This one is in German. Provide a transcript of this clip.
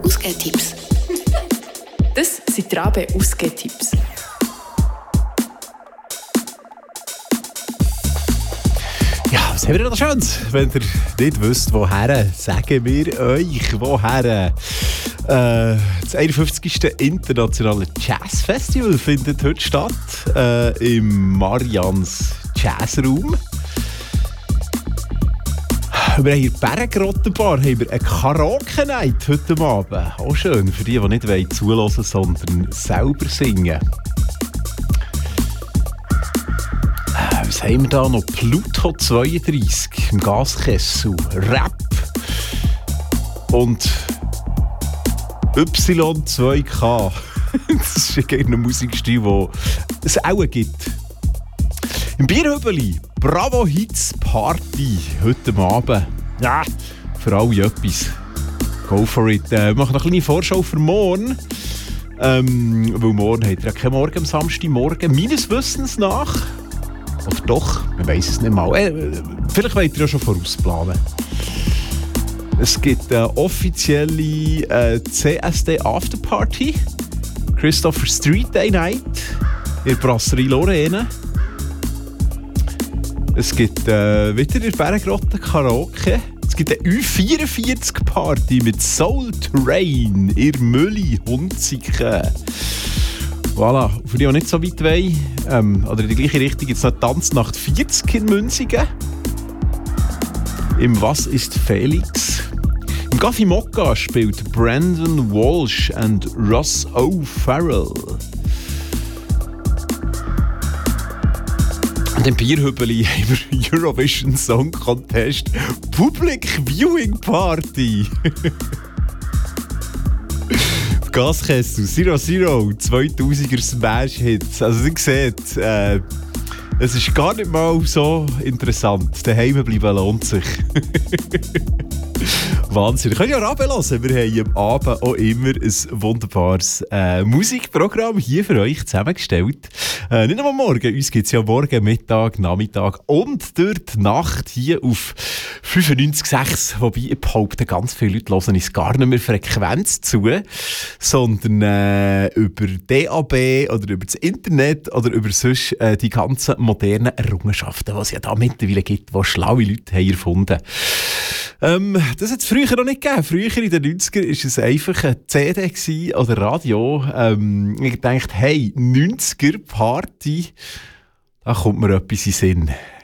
Ausgehtipps. Das sind die Rabe Ausgehtipps. Ja, was haben wir da Schönes? Wenn ihr nicht wisst, woher, sagen wir euch, woher. Das 51. Internationale Jazzfestival findet heute statt im Marians Jazzraum. Wir haben hier Bergrottenbar, haben wir eine Karaoke-Night heute Abend. Auch schön für die nicht zuhören, sondern selber singen. Was haben wir da noch? Pluto 32 im Gaskessel, Rap und Y2K. Das ist ein Musikstil, den es auch gibt. Im Bierhübeli, Bravo Hits Party heute Abend. Ja, für alle etwas. Go for it. Wir machen noch eine kleine Vorschau für morgen. Weil morgen hat ihr ja keinen Morgen am Samstagmorgen. Meines Wissens nach. Oder doch, man weiss es nicht mal. Vielleicht wollt ihr ja schon vorausplanen. Es gibt eine offizielle CSD Afterparty. Christopher Street Day Night in der Brasserie Lorraine. Es gibt wieder in der Bergrotte Karaoke. Es gibt eine U44-Party mit Soul Train in Mülli, Hunziken. Voilà, für die, die nicht so weit wollen, oder in die gleiche Richtung, gibt es noch Tanznacht 40 in Münzigen. Im Was ist Felix? Im Café Mokka spielt Brandon Walsh und Ross O'Farrell. Und im Bierhübeli haben wir Eurovision Song Contest Public Viewing Party. Gaskessel, 00, 2000er Smash-Hits. Also ihr seht, es ist gar nicht mal so interessant. Daheim bleiben lohnt sich. Wahnsinn. Ihr könnt ja runterhören. Wir haben am Abend auch immer ein wunderbares Musikprogramm hier für euch zusammengestellt. Nicht nur am Morgen, uns gibt es ja morgen, Mittag, Nachmittag und durch die Nacht hier auf 95,6. Wobei ich behaupte, ganz viele Leute hören uns gar nicht mehr Frequenz zu, sondern über DAB oder über das Internet oder über sonst die ganzen modernen Errungenschaften, die es ja da mittlerweile gibt, die schlaue Leute haben erfunden. Das hat es früher noch nicht gegeben. Früher in den 90ern war es einfach eine CD oder Radio. Ich dachte, hey, 90er Party, da kommt mir etwas in den Sinn.